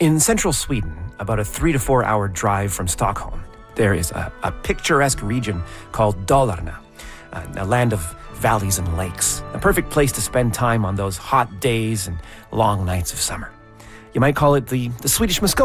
In central Sweden, about a 3 to 4 hour drive from Stockholm, there is a picturesque region called Dalarna, a land of valleys and lakes, a perfect place to spend time on those hot days and long nights of summer. You might call it the Swedish Muskoka.